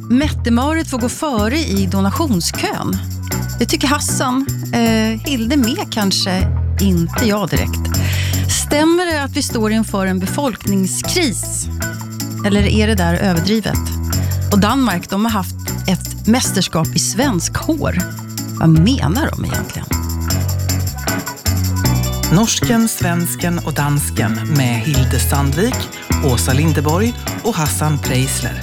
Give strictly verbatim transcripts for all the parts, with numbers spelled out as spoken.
Mette-Marit får gå före i donationskön. Det tycker Hassan. Eh, Hilde med kanske, inte jag direkt. Stämmer det att vi står inför en befolkningskris? Eller är det där överdrivet? Och Danmark, de har haft ett mästerskap i svensk hår. Vad menar de egentligen? Norsken, svensken och dansken med Hilde Sandvik, Åsa Lindeborg och Hassan Preisler.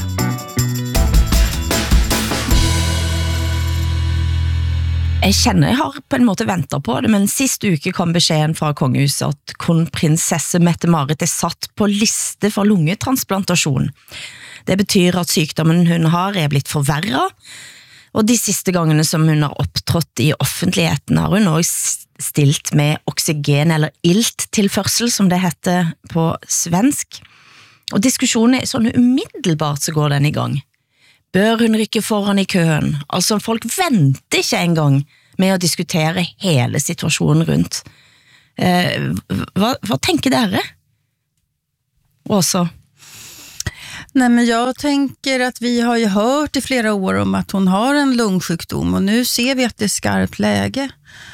Jeg kjenner jeg har på en måte ventet på det, men sist uke kom beskjeden fra kongehuset at kronprinsesse Mette-Marit er satt på liste for lungetransplantasjon. Det betyr at sykdommen hun har er blitt forverret, og de siste gangene som hun har opptrådt i offentligheten har hun også stilt med oksygen eller ilttilførsel, som det heter på svensk. Og diskusjonen er sånn umiddelbart så går den i gang. Bør hun rykke foran i køen? Altså, folk venter ikke engang med å diskutere hele situasjonen rundt. Eh, hva, vad tänker dere? Åsa? Nej, men jag tänker att vi har ju hört i flera år om att hon har en lungsjukdom och nu ser vi att det är skarpt läge.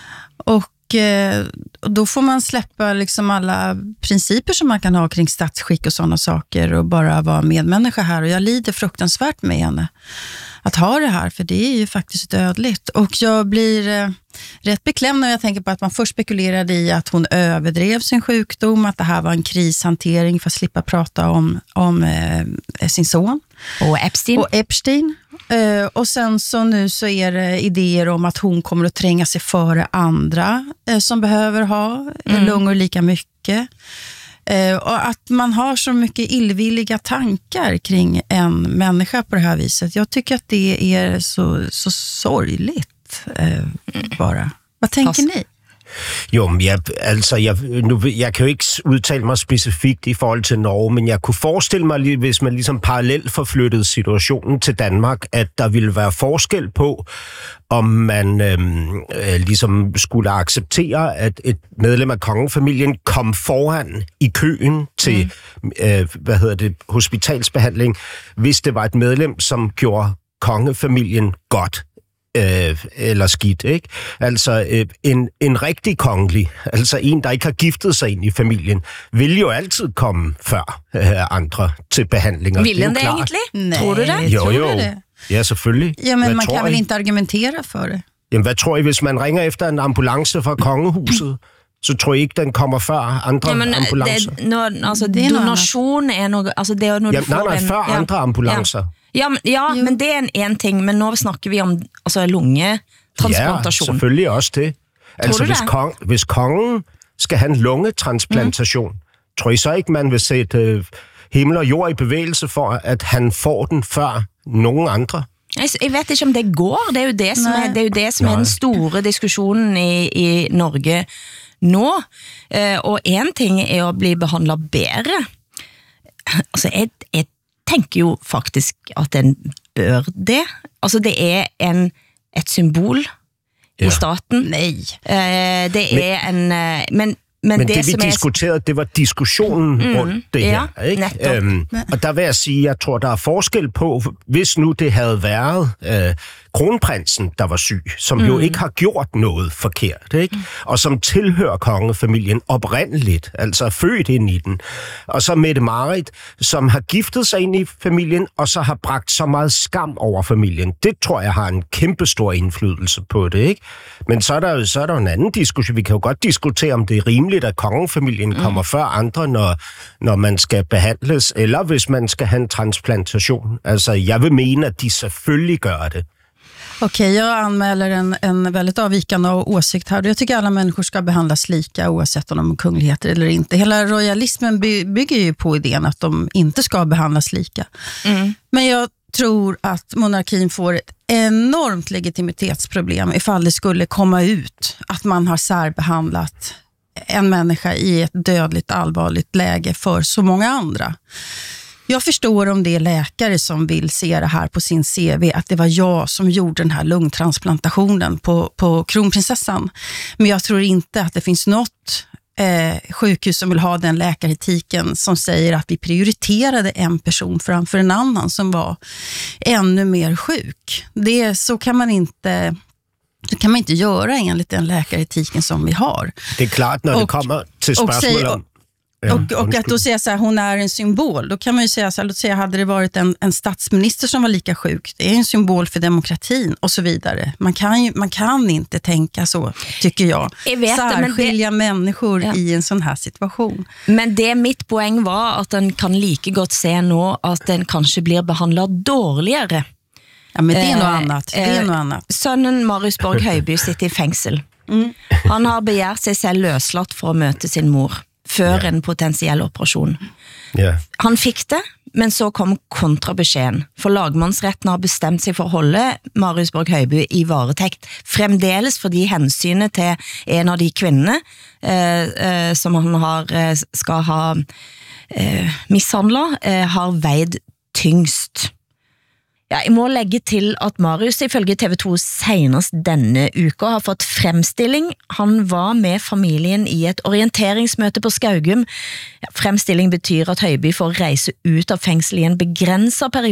Och eh, då får man släppa liksom alla principer som man kan ha kring statsskick och sådana saker och bara vara medmänniska här. Och jag lider fruktansvärt med henne att ha det här, för det är ju faktiskt dödligt. Och jag blir eh, rätt beklämd när jag tänker på att man först spekulerade i att hon överdrev sin sjukdom, att det här var en krishantering för att slippa prata om, om eh, sin son. Och Epstein. Och Epstein. Uh, och sen så nu så är det idéer om att hon kommer att tränga sig före andra uh, som behöver ha mm. lungor lika mycket. Uh, och att man har så mycket illvilliga tankar kring en människa på det här viset. Jag tycker att det är så, så sorgligt uh, bara. Vad tänker Fast. ni? Jo, men jeg, altså, jeg, nu, jeg kan jo ikke udtale mig specifikt i forhold til Norge, men jeg kunne forestille mig, hvis man ligesom parallelt forflyttede situationen til Danmark, at der ville være forskel på, om man øhm, øh, ligesom skulle acceptere, at et medlem af kongefamilien kom foran i køen til mm. øh, hvad hedder det, hospitalsbehandling, hvis det var et medlem, som gjorde kongefamilien godt. Øh, eller skidt, ikke? Altså, øh, en, en rigtig kongelig, altså en, der ikke har giftet sig ind i familien, vil jo altid komme før øh, andre til behandlinger. Vil den det egentlig? Nej, tror du det? Jo, tror jo. du det? Ja, selvfølgelig. Ja, men hvad man kan vel I? inte argumentera för det? Jamen, hvad tror I, hvis man ringer efter en ambulance fra kongehuset? Så tror jeg ikke, den kommer før andre ja, men, ambulancer. Det, no, altså, det er donation er noe... Altså, det er når ja, du får nej, nej, en, før ja, andre ambulancer. Ja. Ja, men, ja men det er en, en ting, men nå snakker vi om altså, lungetransplantasjon. Ja, selvfølgelig også det. Altså, hvis, kong, hvis kongen skal have en lungetransplantation, mm. tror I så ikke, man vil sætte øh, himmel og jord i bevægelse for, at han får den før nogen andre? Jeg, jeg vet ikke om det går. Det er jo det som, er, det er, jo det som er den store diskussionen i, i Norge nå. Uh, og en ting er å bli behandlet bedre. Altså, jeg, jeg tenker jo faktisk at den bør det. Altså, det er en, et symbol ja. I staten. Nej. Uh, det er men, en... Uh, men Men, men det, det vi som diskuterede, er... det var diskussionen mm, rundt det ja, her. Ikke? Øhm, og der vil jeg sige, jeg tror, der er forskel på, hvis nu det havde været øh, kronprinsen, der var syg, som mm. jo ikke har gjort noget forkert, ikke? Mm. Og som tilhører kongefamilien oprindeligt, altså er født ind i den. Og så Mette-Marit, som har giftet sig ind i familien, og så har bragt så meget skam over familien. Det tror jeg har en kæmpe stor indflydelse på det, ikke? Men så er der jo så er der en anden diskussion. Vi kan jo godt diskutere, om det er rimeligt, at kongefamilien mm. kommer før andre, når, når man skal behandles, eller hvis man skal have en transplantation. Altså, jeg vil mene, at de selvfølgelig gør det. Okej, jag anmäler en, en väldigt avvikande åsikt här. Jag tycker alla människor ska behandlas lika oavsett om de är kungligheter eller inte. Hela royalismen by, bygger ju på idén att de inte ska behandlas lika. Mm. Men jag tror att monarkin får ett enormt legitimitetsproblem ifall det skulle komma ut att man har särbehandlat en människa i ett dödligt allvarligt läge för så många andra. Jag förstår om det är läkare som vill se det här på sin C V, att det var jag som gjorde den här lungtransplantationen på, på kronprinsessan. Men jag tror inte att det finns något eh, sjukhus som vill ha den läkaretiken som säger att vi prioriterade en person framför en annan som var ännu mer sjuk. Det, så kan man inte... Det kan man inte göra enligt den läkaretiken som vi har. Det är klart när och, det kommer till spörsmål om... Ja, och, och att då säga så här, hon är en symbol. Då kan man ju säga så här, låt säga hade det varit en, en statsminister som var lika sjuk. Det är en symbol för demokratin och så vidare. Man kan, ju, man kan inte tänka så, tycker jag. jag vet Särskilja det, men det, människor ja. i en sån här situation. Men det mitt poäng var att den kan lika gott se nu att den kanske blir behandlad dårligere. Ja, men det är eh, något annat. Det är något annat. Sønnen Marius Borg Høiby sitter i fengsel. Mm. Han har begärt sig selv løslatt for å møte sin mor før yeah. en potentiell operasjon. Yeah. Han fikk det, men så kom kontrabeskjeden. For lagmannsretten har bestemt sig for å holde Marius Borg Høiby i varetekt, fremdeles fordi hensynet til en av de kvinnene eh, eh, som han har, eh, skal ha eh, mishandlet, eh, har veid tyngst. Ja, jeg må legge til at Marius ifølge T V to senest denne uka har fått fremstilling. Han var med familien i et orienteringsmøte på Skaugum. Ja, fremstilling betyr at Høiby får reise ut av fengsel i en begrenset periode